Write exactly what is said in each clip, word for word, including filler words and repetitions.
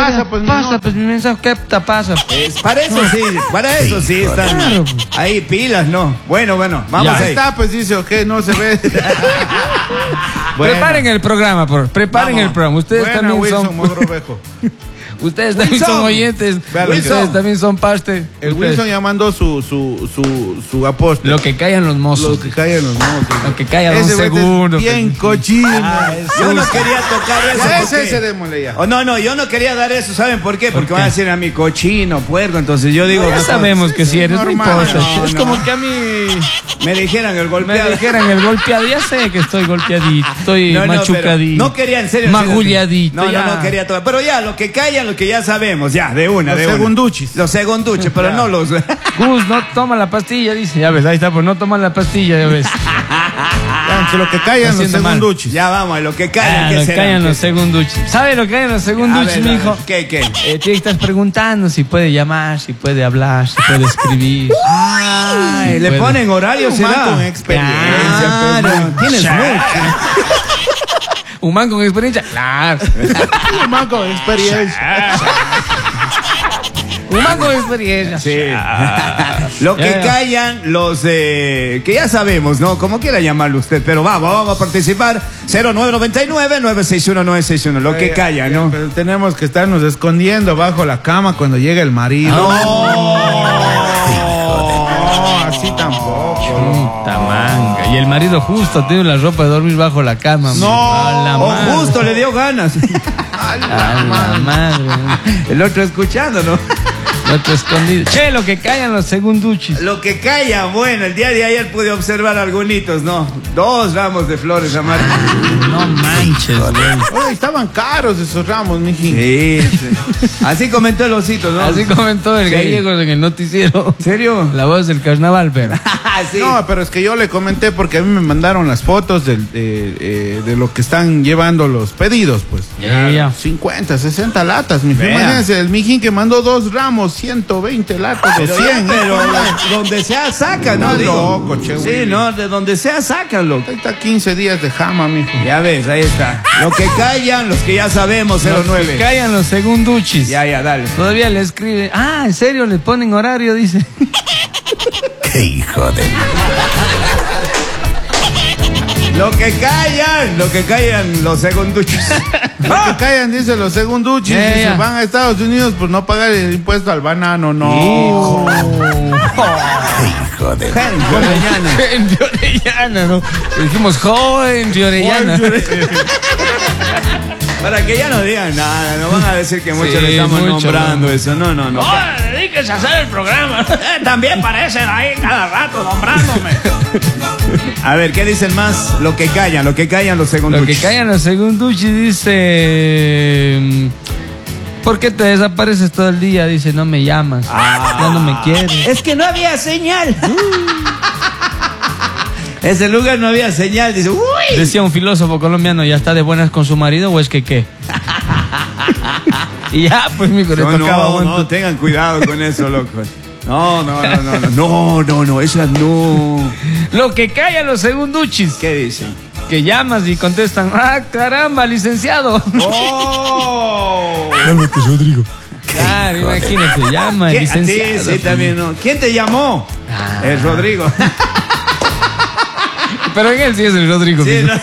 pasa, pues, pasa, no. pues mi mensaje, ¿qué te pasa? Es para eso sí, para eso sí están Claro. ahí pilas, ¿no? Bueno, bueno, vamos Ya ahí. está, pues dice, ok, no se ve. Bueno. Preparen el programa, por preparen Vamos. el programa. Ustedes Buena, también Wilson son, Modrovejo. ustedes también Wilson. son oyentes. Vean, Ustedes Wilson. también son parte. El Ustedes. Wilson ya mandó su, su, su, su aposte. Lo que callan los mozos. Lo que cae en los mozos. Lo que callan Ese un güey es segundo. bien cochino. Yo no quería tocar eso. Ya ¿por ese, qué? ese démosle ya. Oh, no, no, yo no quería dar eso, ¿saben por qué? Porque ¿Por van a qué? decir a mi cochino, puerco, entonces yo digo... Ya mejor, sabemos que si eres, no normal, importa. no, Es no. como que a mí Me dijeran el me golpeado. dijeran el golpeado. Ya sé que estoy golpeadito, estoy No, no, pero machucadito. no quería, en serio. Magulladito. No, ya. no, no quería tocar. Pero ya, lo que callan, lo que ya sabemos, ya, de una, Los de una. segunduchis. Los segunduchis, pero Ya. no los... Gus, no toma la pastilla, dice. Ya ves, ahí está, pues no toma la pastilla, ya ves. Ya, que lo que caigan los Haciendo mal. segunduchis. Ya vamos, a lo que callan, Ah, ¿qué lo será? callan ¿Qué los será? segunduchis. ¿Sabe lo que callan los A segunduchis, ver, a ver, mijo? ¿Qué, qué? Eh, te estás preguntando si puede llamar, si puede hablar, si puede escribir. Ay, Sí, le puede. ponen horario, Un man será. con experiencia, Claro, pues, man. tienes Ya. mucho. Un man con experiencia. Claro. Un man con experiencia. Un man con experiencia. Sí. Lo que Ya, ya. callan los eh, que ya sabemos, ¿no? Como quiera llamarlo usted, pero vamos, vamos a participar. cero nueve nueve nueve, nueve seis uno, nueve seis uno. Lo que Ya, callan, ya, ¿no? Pero tenemos que estarnos escondiendo bajo la cama cuando llega el marido. No, así tampoco. Puta manga. Y el marido justo tiene la ropa de dormir bajo la cama. No. A la O madre. justo le dio ganas. A la madre. El otro escuchando, ¿no? Otro escondido. Che, lo que callan los segunduchis. Lo que callan, bueno, el día de ayer pude observar algunitos, ¿no? Dos ramos de flores amarillas. No manches, güey. Oye, estaban caros esos ramos, mijín. Sí, sí. Así comentó el osito, ¿no? Así comentó el Sí. gallego en el noticiero. ¿En serio? La voz del carnaval, pero. Sí. No, pero es que yo le comenté porque a mí me mandaron las fotos del, eh, eh, de lo que están llevando los pedidos, pues. Ya, ya. cincuenta, sesenta latas, mijín. Vea. Imagínense, el mijín que mandó dos ramos, ciento veinte latas, Pero, o cien. pero donde sea sacan, ¿no? No, Digo. loco, che, Sí, Willy. no, de donde sea sácanlo. Ahí está quince días de jama, mijo. Ya ves, ahí está. Lo que callan, los que ya sabemos, cero Los que nueve. callan los segunduchis. Ya, ya, dale. Todavía le escribe. Ah, ¿en serio? Le ponen horario, dice. ¡Qué hijo de... Lo que callan, lo que callan, los segunduchos. Lo que callan, dice los segunduchis, Ya, dice, ya. van a Estados Unidos por no pagar el impuesto al banano, no. hijo de... Gente, Orellana. En Orellana, ¿no? Le dijimos joven de Orellana. Para que ya no digan nada, no van a decir que muchos Sí, le estamos mucho, nombrando ¿no? eso. No, no, no. dedíquese a hacer el programa. También parecen ahí cada rato nombrándome. A ver, ¿qué dicen más? Lo que callan, lo que callan los Lo segunduchos. que callan los segunduchis dice. ¿Por qué te desapareces todo el día? Dice, no me llamas. Ah. Ya no me quieres. Es que no había señal. Ese lugar no había señal. Dice, uy. Decía un filósofo colombiano, ¿ya está de buenas con su marido o es que qué? Y ya, pues, mi le No, tocaba no, buen no, tu- tengan cuidado con eso, loco. No, no, no, no, no, no, no, no, eso no. Lo que callan los segunduchis. ¿Qué dicen? Que llamas y contestan, ah, caramba, licenciado. ¡Oh! Cálmate, Rodrigo. Claro, imagínate, llama, ¿Quién? licenciado. Sí, sí, también, ¿no? ¿Quién te llamó? Ah. El Rodrigo. Pero en él sí es el Rodrigo. Sí, mismo. no.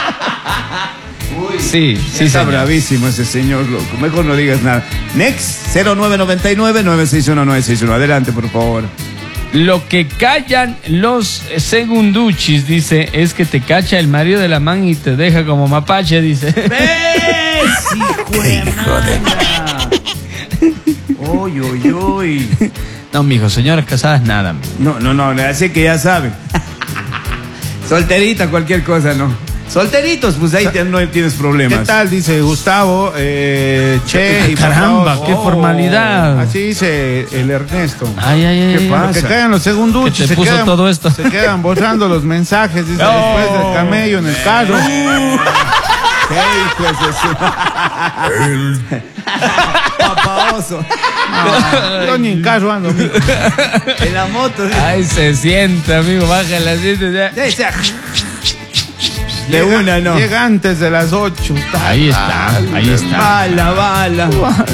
Sí, sí, Está señor. bravísimo ese señor, loco. Mejor no digas nada. Next, cero nueve nueve nueve, nueve seis uno, nueve seis uno. Adelante, por favor. Lo que callan los segunduchis, dice, es que te cacha el marido de la man y te deja como mapache, dice. ¡Ves, hijo de manga! ¡Uy, uy, uy! No, mijo, señoras casadas, nada. mijo. No, no, no, así que ya saben. Solterita, cualquier cosa, ¿no? Solteritos, pues ahí te- no tienes ¿Qué problemas. tal? Dice Gustavo, eh, Che y por Caramba, favor. qué formalidad. Así dice el Ernesto. Ay, ay, ay. ¿Qué ay. pasa? Lo que caen los segunduchis. Que te se puso quedan, todo esto. Se quedan borrando los mensajes, dice, Oh. después del camello en el carro. ¡Qué hijos de su... Papá oso. No, yo ni en carro ando, mijo. En la moto. Ay, se siente, amigo, baja la siente ya. Sí, sí. De Llega- una, no. Llega antes de las ocho. Ahí está, ahí está. Bala, bala.